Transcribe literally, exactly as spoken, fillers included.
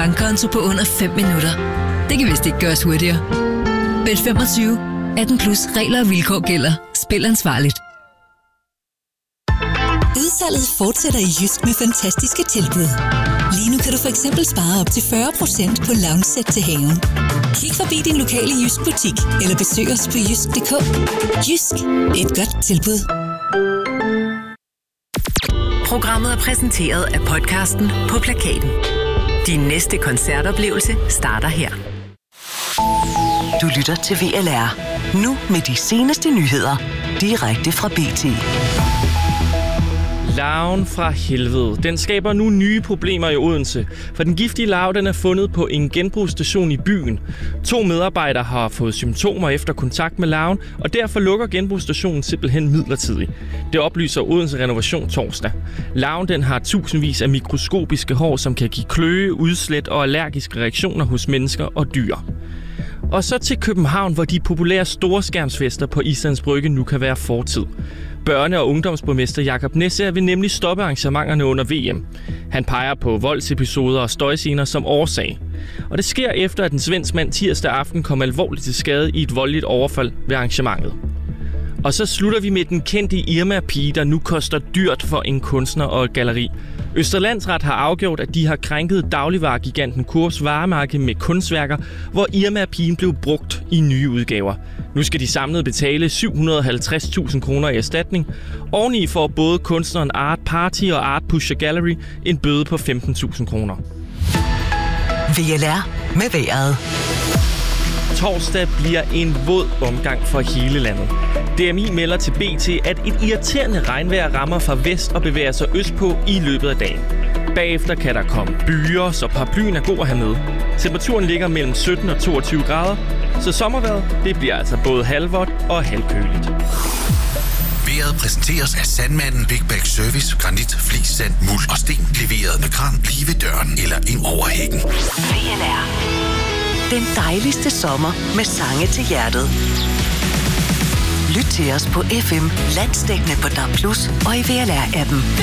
bankkonto på under fem minutter. Det kan vist ikke gøres hurtigere. Bet femogtyve. atten plus regler og vilkår gælder. Spil ansvarligt. Udsalget fortsætter i Jysk med fantastiske tilbud. Lige nu kan du for eksempel spare op til fyrre procent på lounge-sæt til haven. Kig forbi din lokale Jysk butik eller besøg os på jysk punktum d k. Jysk. Et godt tilbud. Programmet er præsenteret af podcasten På Plakaten. Din næste koncertoplevelse starter her. Du lytter til V L R. Nu med de seneste nyheder. Direkte fra B T. Larven fra helvede. Den skaber nu nye problemer i Odense, for den giftige larve den er fundet på en genbrugsstation i byen. To medarbejdere har fået symptomer efter kontakt med larven, og derfor lukker genbrugsstationen simpelthen midlertidigt. Det oplyser Odense Renovation torsdag. Larven den har tusindvis af mikroskopiske hår, som kan give kløe, udslæt og allergiske reaktioner hos mennesker og dyr. Og så til København, hvor de populære storskærmsfester på Islands Brygge nu kan være fortid. Børne- og ungdomsborgmester Jakob Næsser vil nemlig stoppe arrangementerne under V M. Han peger på voldsepisoder og støjscener som årsag. Og det sker efter, at en svensk mand tirsdag aften kom alvorligt til skade i et voldeligt overfald ved arrangementet. Og så slutter vi med den kendte Irma-pige, der nu koster dyrt for en kunstner og et galleri. Østre Landsret har afgjort, at de har krænket dagligvaregiganten Coop's varemærke med kunstværker, hvor Irma-pigen blev brugt i nye udgaver. Nu skal de samlet betale syv hundrede og halvtreds tusind kroner i erstatning. Oveni får både kunstneren Art Party og Art Pusher Gallery en bøde på femten tusind kroner. V L R med vejret. Torsdag bliver en våd omgang for hele landet. D M I melder til B T, at et irriterende regnvejr rammer fra vest og bevæger sig østpå i løbet af dagen. Bagefter kan der komme byer, så paraplyen er god at have med. Temperaturen ligger mellem sytten og toogtyve grader, så sommervejret det bliver altså både halvvådt og halvkøligt. Vejret præsenteres af Sandmanden Big Bag Service, granit, flis, sand, muld og sten. Leveret med kran lige ved døren eller ind over hækken. V L R. Den dejligste sommer med sange til hjertet. Lyt til os på F M, landsdækkende på D A B plus og i V L R-appen.